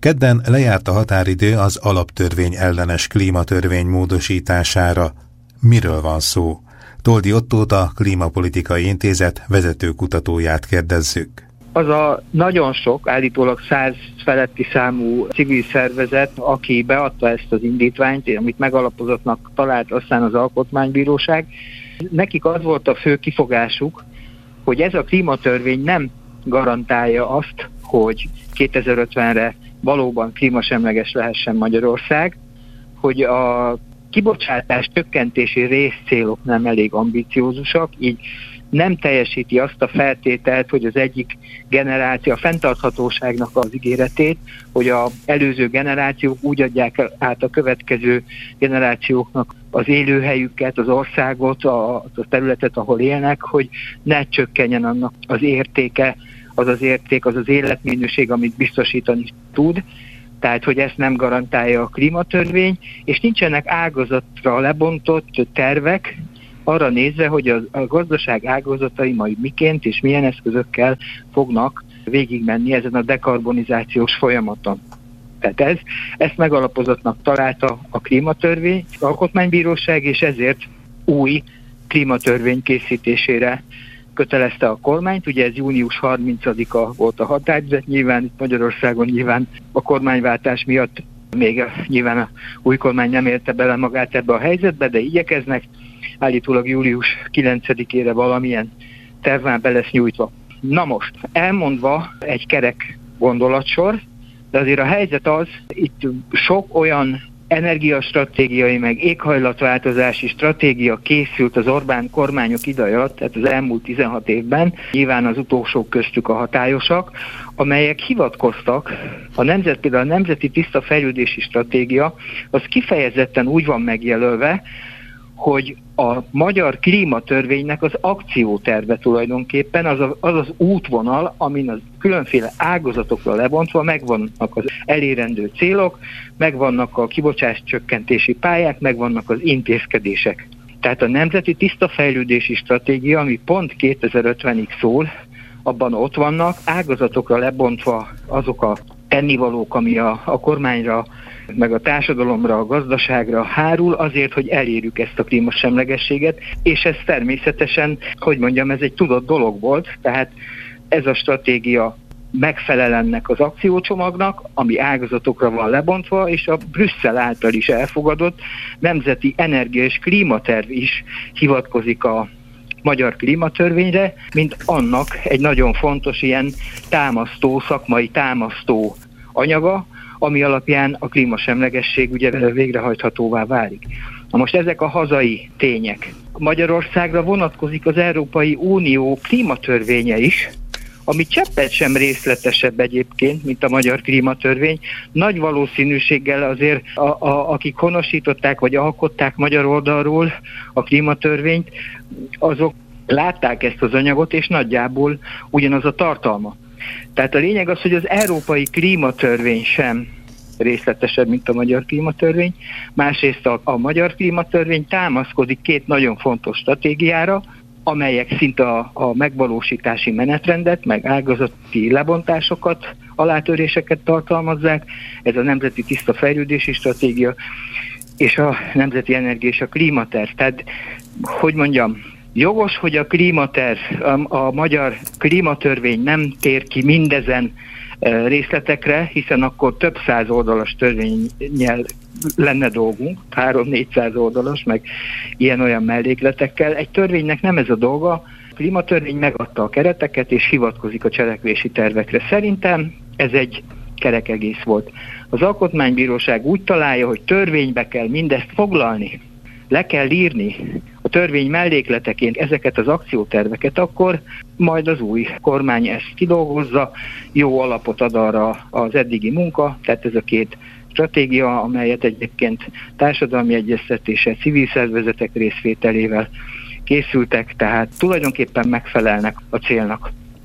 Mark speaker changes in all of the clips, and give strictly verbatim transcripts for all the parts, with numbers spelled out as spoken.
Speaker 1: Kedden lejárt a határidő az alaptörvény ellenes klímatörvény módosítására. Miről van szó? Toldi Ottót, a Klímapolitikai Intézet vezető kutatóját kérdezzük.
Speaker 2: Az a nagyon sok, állítólag száz feletti számú civil szervezet, aki beadta ezt az indítványt, amit megalapozottnak talált aztán az Alkotmánybíróság, nekik az volt a fő kifogásuk, hogy ez a klímatörvény nem garantálja azt, hogy kétezer-ötvenre valóban klímasemleges lehessen Magyarország, hogy a kibocsátás csökkentési részcélok nem elég ambiciózusak, így nem teljesíti azt a feltételt, hogy az egyik generáció, a fenntarthatóságnak az ígéretét, hogy az előző generációk úgy adják át a következő generációknak az élőhelyüket, az országot, a, a területet, ahol élnek, hogy ne csökkenjen annak az értéke, az az érték, az az életminőség, amit biztosítani tud. Tehát, hogy ezt nem garantálja a klímatörvény, és nincsenek ágazatra lebontott tervek, arra nézve, hogy a, a gazdaság ágazatai majd miként és milyen eszközökkel fognak végigmenni ezen a dekarbonizációs folyamaton. Tehát ez, ezt megalapozottnak találta a klímatörvény, az Alkotmánybíróság, és ezért új klímatörvény készítésére kötelezte a kormányt. Ugye ez június harmincadika volt a határidő, nyilván itt Magyarországon nyilván a kormányváltás miatt még nyilván a új kormány nem érte bele magát ebbe a helyzetbe, de igyekeznek. Állítólag július kilencedikére valamilyen terv már be lesz nyújtva. Na most, elmondva egy kerek gondolatsor, de azért a helyzet az, itt sok olyan energiastratégiai, meg éghajlatváltozási stratégia készült az Orbán kormányok ideje alatt, tehát az elmúlt tizenhat évben, nyilván az utolsók köztük a hatályosak, amelyek hivatkoztak, a nemzet, például a Nemzeti Tiszta Fejlődési Stratégia, az kifejezetten úgy van megjelölve, hogy a magyar klímatörvénynek az akcióterve tulajdonképpen az, a, az az útvonal, amin az különféle ágazatokra lebontva megvannak az elérendő célok, megvannak a kibocsátás csökkentési pályák, megvannak az intézkedések. Tehát a Nemzeti Tiszta Fejlődési Stratégia, ami pont kétezer-ötvenig szól, abban ott vannak ágazatokra lebontva azok a tennivalók, ami a, a kormányra, meg a társadalomra, a gazdaságra hárul azért, hogy elérjük ezt a klímasemlegességet, és ez természetesen, hogy mondjam, ez egy tudott dolog volt, tehát ez a stratégia megfelel ennek az akciócsomagnak, ami ágazatokra van lebontva, és a Brüsszel által is elfogadott Nemzeti Energia és Klímaterv is hivatkozik a magyar klímatörvényre, mint annak egy nagyon fontos ilyen támasztó, szakmai támasztó anyaga, ami alapján a klímasemlegesség ugye végrehajthatóvá válik. Na most ezek a hazai tények. Magyarországra vonatkozik az Európai Unió klímatörvénye is, ami cseppet sem részletesebb egyébként, mint a magyar klímatörvény. Nagy valószínűséggel azért, a, a, akik honosították vagy alkották magyar oldalról a klímatörvényt, azok látták ezt az anyagot, és nagyjából ugyanaz a tartalma. Tehát a lényeg az, hogy az európai klímatörvény sem részletesebb, mint a magyar klímatörvény. Másrészt a, a magyar klímatörvény támaszkodik két nagyon fontos stratégiára, amelyek szinte a, a megvalósítási menetrendet, meg ágazati lebontásokat, alátöréseket tartalmazzák. Ez a Nemzeti Tiszta Fejlődési Stratégia és a Nemzeti Energia és a Klímaterv. Tehát, hogy mondjam, jogos, hogy a klímaterv, a, a magyar klímatörvény nem tér ki mindezen részletekre, hiszen akkor több száz oldalas törvénnyel lenne dolgunk, három-négyszáz oldalas, meg ilyen-olyan mellékletekkel. Egy törvénynek nem ez a dolga. A klímatörvény megadta a kereteket, és hivatkozik a cselekvési tervekre. Szerintem ez egy kerek egész volt. Az Alkotmánybíróság úgy találja, hogy törvénybe kell mindezt foglalni, le kell írni a törvény mellékleteként ezeket az akcióterveket, akkor majd az új kormány ezt kidolgozza, jó alapot ad arra az eddigi munka, tehát ez a két stratégia, amelyet egyébként társadalmi egyeztetése, civil szervezetek részvételével készültek, tehát tulajdonképpen megfelelnek a célnak.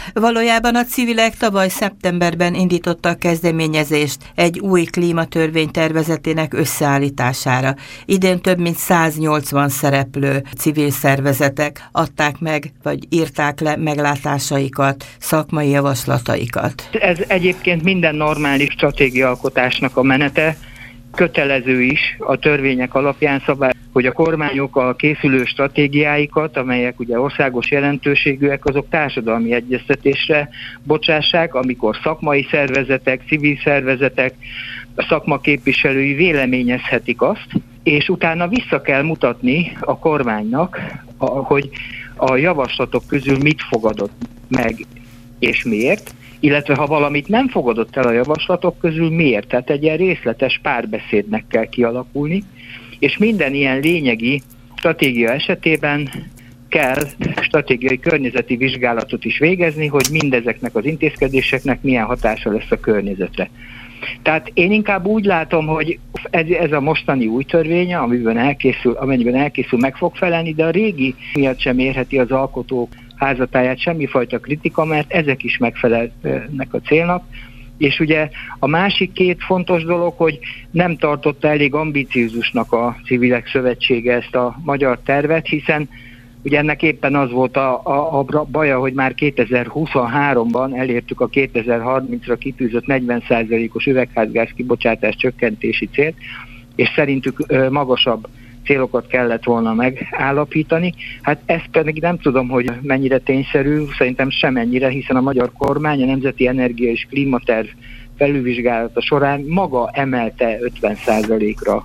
Speaker 3: Valójában a civilek tavaly szeptemberben indítottak kezdeményezést egy új klímatörvény tervezetének összeállítására. Idén több mint száznyolcvan szereplő civil szervezetek adták meg, vagy írták le meglátásaikat, szakmai javaslataikat.
Speaker 2: Ez egyébként minden normális stratégiaalkotásnak a menete, kötelező is a törvények alapján szabály, hogy a kormányok a készülő stratégiáikat, amelyek ugye országos jelentőségűek, azok társadalmi egyeztetésre bocsássák, amikor szakmai szervezetek, civil szervezetek, a szakma képviselői véleményezhetik azt, és utána vissza kell mutatni a kormánynak, hogy a javaslatok közül mit fogadott meg és miért, illetve ha valamit nem fogadott el a javaslatok közül, miért? Tehát egy ilyen részletes párbeszédnek kell kialakulni, és minden ilyen lényegi stratégia esetében kell stratégiai környezeti vizsgálatot is végezni, hogy mindezeknek az intézkedéseknek milyen hatása lesz a környezetre. Tehát én inkább úgy látom, hogy ez, ez a mostani új törvény, amiben elkészül, amennyiben elkészül, meg fog felelni, de a régi miatt sem érheti az alkotók házatáját semmifajta kritika, mert ezek is megfelelnek a célnak. És ugye a másik két fontos dolog, hogy nem tartotta elég ambiciózusnak a Civilek Szövetsége ezt a magyar tervet, hiszen ugye ennek éppen az volt a, a, a baja, hogy már kétezer-huszonháromban elértük a kétezer-harmincra kitűzött negyven százalékos üvegházgáz kibocsátás csökkentési célt, és szerintük magasabb célokat kellett volna megállapítani. Hát ezt pedig nem tudom, hogy mennyire tényszerű, szerintem semennyire, hiszen a magyar kormány a Nemzeti Energia és Klímaterv felülvizsgálata során maga emelte ötven százalékra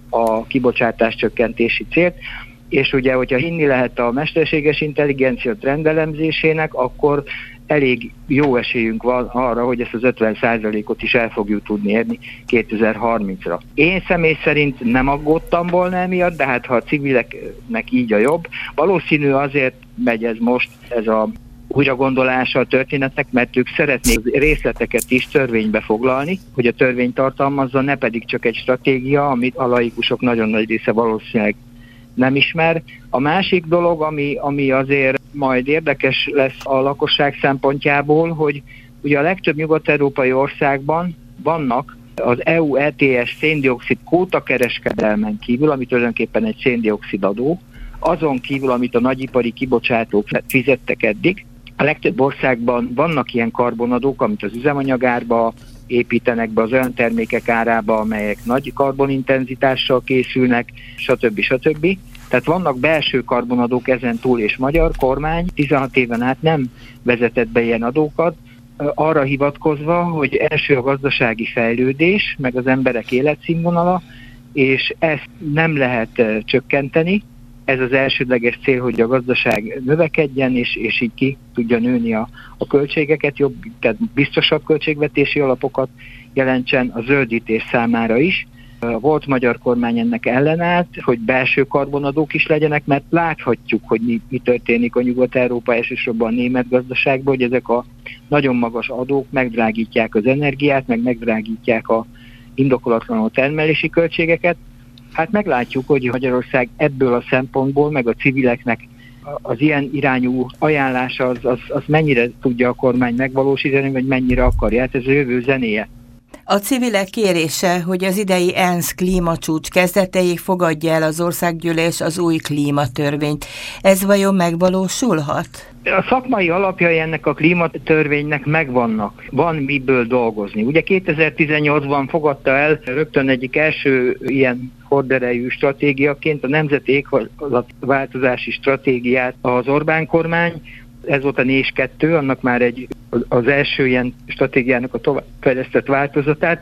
Speaker 2: a kibocsátás csökkentési célt, és ugye, hogyha hinni lehet a mesterséges intelligencia trendelemzésének, akkor elég jó esélyünk van arra, hogy ezt az ötven százalékot is el fogjuk tudni érni kétezer-harmincra. Én személy szerint nem aggódtam volna emiatt, de hát ha a civileknek így a jobb, valószínű azért megy ez most, ez a újragondolása a történetnek, mert ők szeretnék részleteket is törvénybe foglalni, hogy a törvény tartalmazza, ne pedig csak egy stratégia, amit a laikusok nagyon nagy része valószínűleg nem ismer. A másik dolog, ami, ami azért majd érdekes lesz a lakosság szempontjából, hogy ugye a legtöbb nyugat-európai országban vannak az é u é té es széndioxid kvótakereskedelmen kívül, ami tulajdonképpen egy széndioxid adó, azon kívül, amit a nagyipari kibocsátók fizettek eddig. A legtöbb országban vannak ilyen karbonadók, amit az üzemanyagárba építenek be, az olyan termékek árába, amelyek nagy karbonintenzitással készülnek, stb. stb. Tehát vannak belső karbonadók ezen túl, és magyar kormány tizenhat éven át nem vezetett be ilyen adókat, arra hivatkozva, hogy első a gazdasági fejlődés, meg az emberek életszínvonala, és ezt nem lehet csökkenteni. Ez az elsődleges cél, hogy a gazdaság növekedjen, és, és így ki tudja nőni a, a költségeket, jobb, tehát biztosabb költségvetési alapokat jelentsen a zöldítés számára is. A volt magyar kormány ennek ellenállt, hogy belső karbonadók is legyenek, mert láthatjuk, hogy mi, mi történik a Nyugat-Európa, elsősorban a német gazdaságban, hogy ezek a nagyon magas adók megdrágítják az energiát, meg megdrágítják a indokolatlanul termelési költségeket. Hát meglátjuk, hogy Magyarország ebből a szempontból, meg a civileknek az ilyen irányú ajánlása az, az, az mennyire tudja a kormány megvalósítani, vagy mennyire akarja. Hát ez a jövő zenéje.
Speaker 3: A civilek kérése, hogy az idei ENSZ klímacsúcs kezdetéig fogadja el az országgyűlés az új klímatörvényt. Ez vajon megvalósulhat?
Speaker 2: A szakmai alapjai ennek a klímatörvénynek megvannak. Van miből dolgozni. Ugye kétezer-tizennyolcban fogadta el rögtön egyik első ilyen horderejű stratégiaként a Nemzeti Éghajlatváltozási Stratégiát az Orbán kormány. Ez volt a N E S kettő, annak már egy, az első ilyen stratégiának a továbbfejlesztett változatát.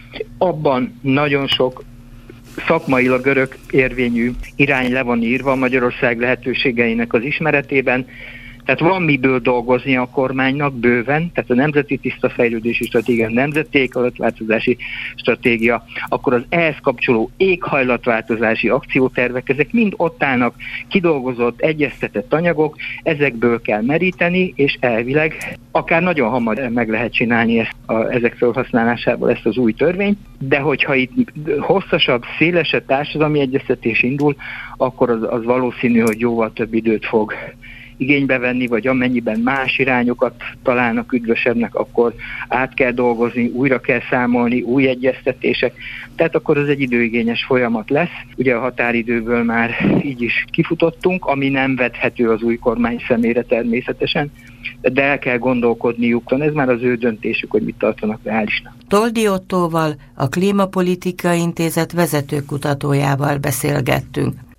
Speaker 2: Abban nagyon sok szakmailag örök érvényű irány le van írva a Magyarország lehetőségeinek az ismeretében. Tehát van miből dolgozni a kormánynak bőven, tehát a Nemzeti Tiszta Fejlődési Stratégia, a Nemzeti Éghajlatváltozási Stratégia, akkor az ehhez kapcsoló éghajlatváltozási akciótervek, ezek mind ott állnak, kidolgozott, egyeztetett anyagok, ezekből kell meríteni, és elvileg akár nagyon hamar meg lehet csinálni ezt a, ezek felhasználásával ezt az új törvényt, de hogyha itt hosszasabb, szélesebb társadalmi egyeztetés indul, akkor az, az valószínű, hogy jóval több időt fog igénybe venni, vagy amennyiben más irányokat találnak üdvösebbnek, akkor át kell dolgozni, újra kell számolni, új egyeztetések, tehát akkor az egy időigényes folyamat lesz. Ugye a határidőből már így is kifutottunk, ami nem vethető az új kormány szemére természetesen, de el kell gondolkodniuk, ez már az ő döntésük, hogy mit tartanak reálisnak.
Speaker 3: Toldi Ottóval, a Klímapolitikai Intézet vezető kutatójával beszélgettünk.